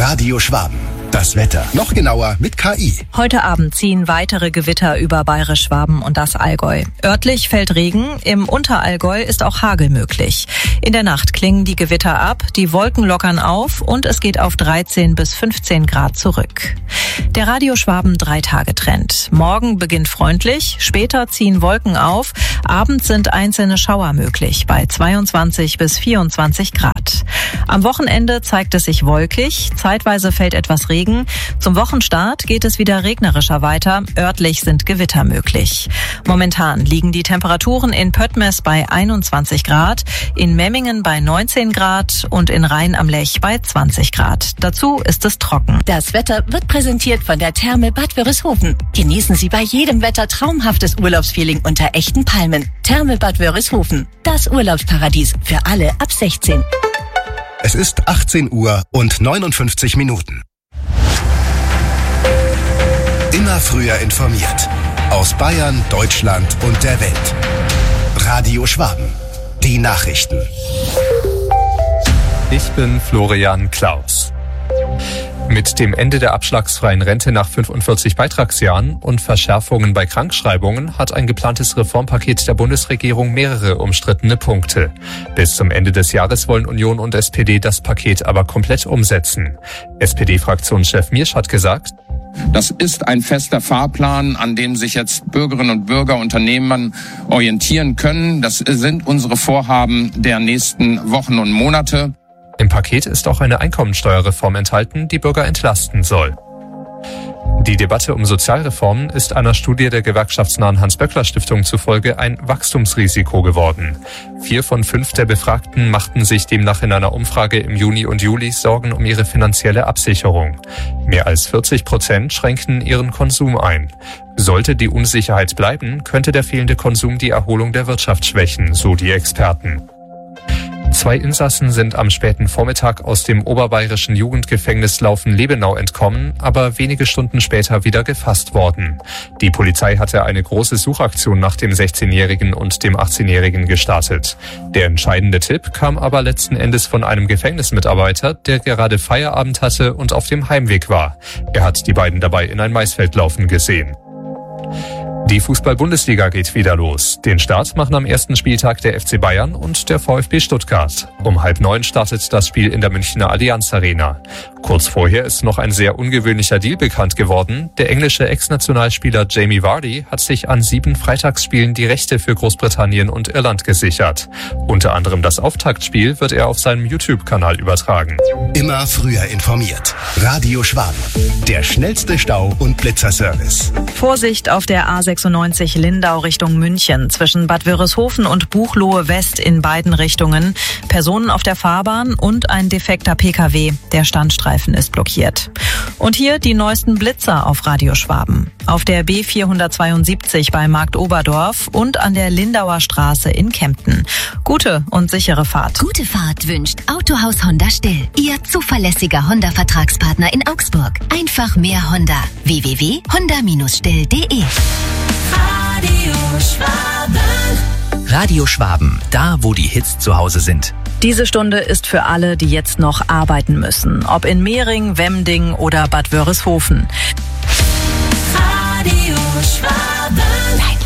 Radio Schwaben. Das Wetter. Noch genauer mit KI. Heute Abend ziehen weitere Gewitter über Bayerisch-Schwaben und das Allgäu. Örtlich fällt Regen, im Unterallgäu ist auch Hagel möglich. In der Nacht klingen die Gewitter ab, die Wolken lockern auf und es geht auf 13 bis 15 Grad zurück. Der Radio Schwaben 3-Tage-Trend. Morgen beginnt freundlich, später ziehen Wolken auf, abends sind einzelne Schauer möglich bei 22 bis 24 Grad. Am Wochenende zeigt es sich wolkig, zeitweise fällt etwas Regen. Zum Wochenstart geht es wieder regnerischer weiter, örtlich sind Gewitter möglich. Momentan liegen die Temperaturen in Pöttmes bei 21 Grad, in Memmingen bei 19 Grad und in Rhein am Lech bei 20 Grad. Dazu ist es trocken. Das Wetter wird präsentiert von der Therme Bad Wörishofen. Genießen Sie bei jedem Wetter traumhaftes Urlaubsfeeling unter echten Palmen. Therme Bad Wörishofen, das Urlaubsparadies für alle ab 16. Es ist 18 Uhr und 59 Minuten. Immer früher informiert. Aus Bayern, Deutschland und der Welt. Radio Schwaben. Die Nachrichten. Ich bin Florian Klaus. Mit dem Ende der abschlagsfreien Rente nach 45 Beitragsjahren und Verschärfungen bei Krankschreibungen hat ein geplantes Reformpaket der Bundesregierung mehrere umstrittene Punkte. Bis zum Ende des Jahres wollen Union und SPD das Paket aber komplett umsetzen. SPD-Fraktionschef Miersch hat gesagt: Das ist ein fester Fahrplan, an dem sich jetzt Bürgerinnen und Bürger, Unternehmen orientieren können. Das sind unsere Vorhaben der nächsten Wochen und Monate. Im Paket ist auch eine Einkommensteuerreform enthalten, die Bürger entlasten soll. Die Debatte um Sozialreformen ist einer Studie der gewerkschaftsnahen Hans-Böckler-Stiftung zufolge ein Wachstumsrisiko geworden. 4 von 5 der Befragten machten sich demnach in einer Umfrage im Juni und Juli Sorgen um ihre finanzielle Absicherung. Mehr als 40% schränkten ihren Konsum ein. Sollte die Unsicherheit bleiben, könnte der fehlende Konsum die Erholung der Wirtschaft schwächen, so die Experten. 2 Insassen sind am späten Vormittag aus dem oberbayerischen Jugendgefängnis Laufen-Lebenau entkommen, aber wenige Stunden später wieder gefasst worden. Die Polizei hatte eine große Suchaktion nach dem 16-Jährigen und dem 18-Jährigen gestartet. Der entscheidende Tipp kam aber letzten Endes von einem Gefängnismitarbeiter, der gerade Feierabend hatte und auf dem Heimweg war. Er hat die beiden dabei in ein Maisfeld laufen gesehen. Die Fußball-Bundesliga geht wieder los. Den Start machen am ersten Spieltag der FC Bayern und der VfB Stuttgart. Um 8:30 startet das Spiel in der Münchner Allianz Arena. Kurz vorher ist noch ein sehr ungewöhnlicher Deal bekannt geworden. Der englische Ex-Nationalspieler Jamie Vardy hat sich an 7 Freitagsspielen die Rechte für Großbritannien und Irland gesichert. Unter anderem das Auftaktspiel wird er auf seinem YouTube-Kanal übertragen. Immer früher informiert. Radio Schwaben. Der schnellste Stau- und Blitzerservice. Vorsicht auf der A96 Lindau Richtung München. Zwischen Bad Wörishofen und Buchloe West in beiden Richtungen. Personen auf der Fahrbahn und ein defekter PKW. Der Standstreifen ist blockiert. Und hier die neuesten Blitzer auf Radio Schwaben. Auf der B472 bei Markt Oberdorf und an der Lindauer Straße in Kempten. Gute und sichere Fahrt. Gute Fahrt wünscht Autohaus Honda Still. Ihr zuverlässiger Honda-Vertragspartner in Augsburg. Einfach mehr Honda. www.honda-still.de. Radio Schwaben. Radio Schwaben, da wo die Hits zu Hause sind. Diese Stunde ist für alle, die jetzt noch arbeiten müssen. Ob in Mehring, Wemding oder Bad Wörishofen. Radio Schwaben.